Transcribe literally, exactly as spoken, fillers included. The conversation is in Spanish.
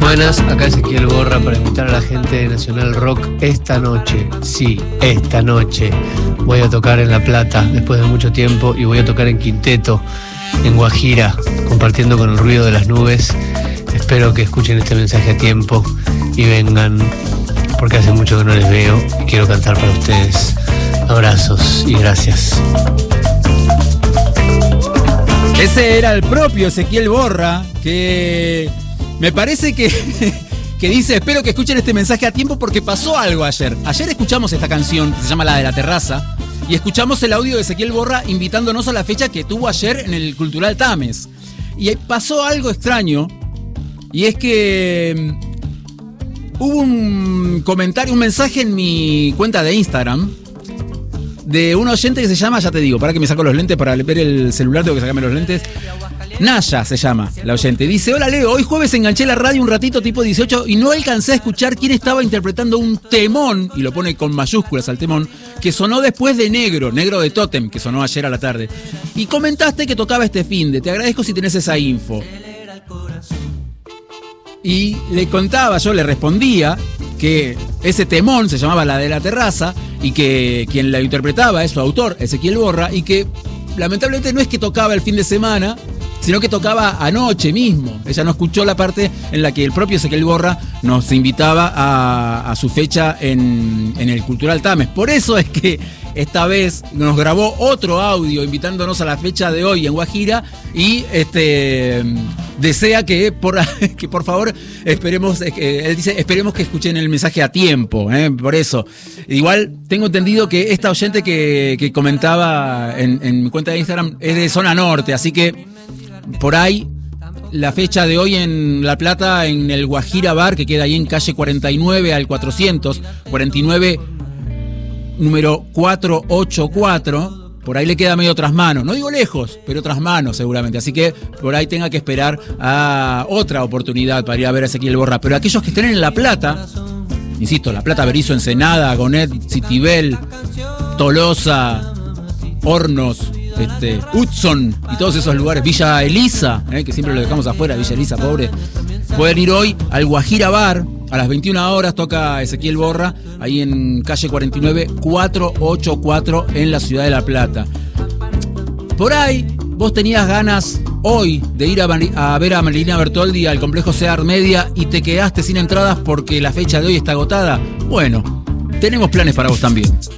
Buenas, acá Ezequiel Borra para invitar a la gente de Nacional Rock esta noche. Sí, esta noche voy a tocar en La Plata después de mucho tiempo y voy a tocar en quinteto, en Guajira, compartiendo con el ruido de las nubes. Espero que escuchen este mensaje a tiempo y vengan, porque hace mucho que no les veo y quiero cantar para ustedes. Abrazos y gracias. Ese era el propio Ezequiel Borra, que me parece que, que dice: espero que escuchen este mensaje a tiempo porque pasó algo ayer. Ayer escuchamos esta canción que se llama La de la Terraza y escuchamos el audio de Ezequiel Borra invitándonos a la fecha que tuvo ayer en el Cultural Tames. Y pasó algo extraño, y es que hubo un comentario, un mensaje en mi cuenta de Instagram de un oyente que se llama, ya te digo, para que me saco los lentes para ver el celular, tengo que sacarme los lentes. Naya se llama la oyente. Dice: hola Leo, hoy jueves enganché la radio un ratito tipo dieciocho y no alcancé a escuchar quién estaba interpretando un temón, y lo pone con mayúsculas al temón, que sonó después de Negro, Negro de Tótem, que sonó ayer a la tarde. Y comentaste que tocaba este finde, te agradezco si tenés esa info. Y le contaba, yo le respondía que ese temón se llamaba La de la Terraza y que quien la interpretaba es su autor, Ezequiel Borra, y que lamentablemente no es que tocaba el fin de semana, sino que tocaba anoche mismo. Ella no escuchó la parte en la que el propio Ezequiel Borra nos invitaba a, a su fecha en, en el Cultural Tames. Por eso es que esta vez nos grabó otro audio invitándonos a la fecha de hoy en Guajira y este desea que por, que por favor esperemos, él dice, esperemos que escuchen el mensaje a tiempo, ¿eh? Por eso. Igual tengo entendido que esta oyente que, que comentaba en, en mi cuenta de Instagram es de zona norte, así que por ahí la fecha de hoy en La Plata, en el Guajira Bar, que queda ahí en calle cuarenta y nueve al cuatrocientos, cuarenta y nueve número cuatrocientos ochenta y cuatro, por ahí le queda medio tras manos, no digo lejos, pero tras manos seguramente, así que por ahí tenga que esperar a otra oportunidad para ir a ver a Ezequiel Borra. Pero aquellos que estén en La Plata, insisto, La Plata, Berizo, Ensenada, Gonet, Citibel, Tolosa, Hornos, Este, Hudson y todos esos lugares, Villa Elisa, eh, que siempre lo dejamos afuera, Villa Elisa, pobre, pueden ir hoy al Guajira Bar. A las veintiuna horas toca Ezequiel Borra, ahí en calle cuarenta y nueve, cuatrocientos ochenta y cuatro, en la ciudad de La Plata. Por ahí, vos tenías ganas hoy de ir a, a ver a Marilina Bertoldi al complejo Sear Media y te quedaste sin entradas porque la fecha de hoy está agotada. Bueno, tenemos planes para vos también.